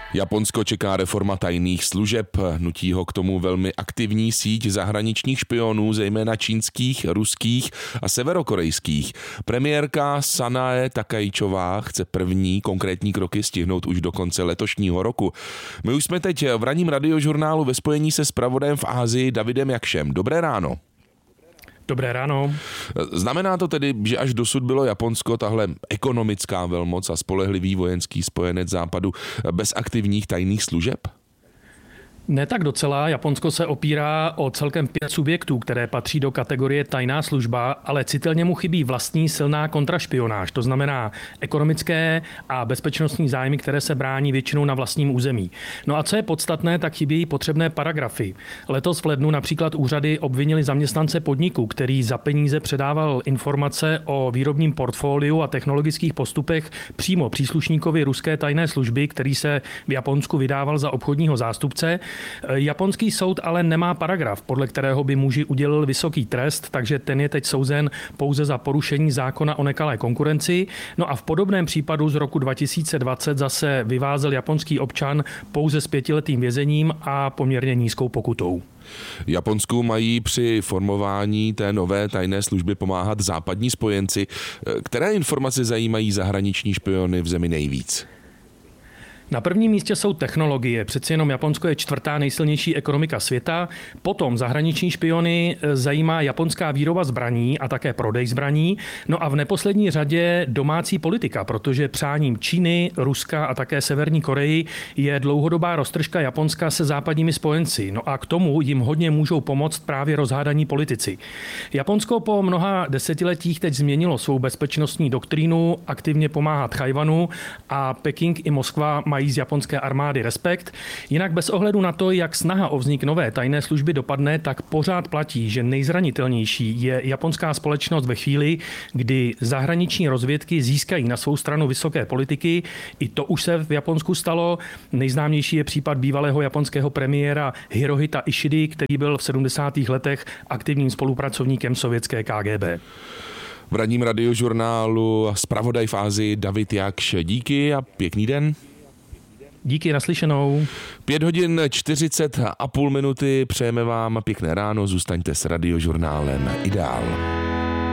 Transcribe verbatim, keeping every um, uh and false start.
Japonsko čeká reforma tajných služeb. Nutí ho k tomu velmi aktivní síť zahraničních špionů, zejména čínských, ruských a severokorejských. Premiérka Sanae Takaičová chce první konkrétní kroky stihnout už do konce letošního roku. My už jsme teď v ranním radiožurnálu ve spojení se zpravodajem v Asii Davidem Jakšem. Dobré ráno. Dobré ráno. Znamená to tedy, že až dosud bylo Japonsko, tahle ekonomická velmoc a spolehlivý vojenský spojenec západu, bez aktivních tajných služeb? Ne tak docela. Japonsko se opírá o celkem pět subjektů, které patří do kategorie tajná služba, ale citelně mu chybí vlastní silná kontrašpionáž. To znamená ekonomické a bezpečnostní zájmy, které se brání většinou na vlastním území. No a co je podstatné, tak chybějí potřebné paragrafy. Letos v lednu například úřady obvinili zaměstnance podniku, který za peníze předával informace o výrobním portfoliu a technologických postupech přímo příslušníkovi ruské tajné služby, který se v Japonsku vydával za obchodního zástupce. Japonský soud ale nemá paragraf, podle kterého by muži udělil vysoký trest, takže ten je teď souzen pouze za porušení zákona o nekalé konkurenci. No a v podobném případu z roku dva tisíce dvacet zase vyvázel japonský občan pouze s pětiletým vězením a poměrně nízkou pokutou. Japonsku mají při formování té nové tajné služby pomáhat západní spojenci. Které informace zajímají zahraniční špiony v zemi nejvíc? Na prvním místě jsou technologie. Přeci jenom Japonsko je čtvrtá nejsilnější ekonomika světa. Potom zahraniční špiony zajímá japonská výroba zbraní a také prodej zbraní. No a v neposlední řadě domácí politika, protože přáním Číny, Ruska a také Severní Koreji je dlouhodobá roztržka Japonska se západními spojenci. No a k tomu jim hodně můžou pomoct právě rozhádaní politici. Japonsko po mnoha desetiletích teď změnilo svou bezpečnostní doktrínu, aktivně pomáhá Tchajwanu a Peking i Moskva mají z japonské armády respekt. Jinak bez ohledu na to, jak snaha o vznik nové tajné služby dopadne, tak pořád platí, že nejzranitelnější je japonská společnost ve chvíli, kdy zahraniční rozvědky získají na svou stranu vysoké politiky. I to už se v Japonsku stalo. Nejznámější je případ bývalého japonského premiéra Hirohita Ishidy, který byl v sedmdesátých letech aktivním spolupracovníkem sovětské K G B. V ranním radiožurnálu zpravodaj v Asii David Jakš. Díky a pěkný den. Díky, naslyšenou. Pět hodin čtyřicet a půl minuty, přejeme vám pěkné ráno, zůstaňte s radiožurnálem Ideál.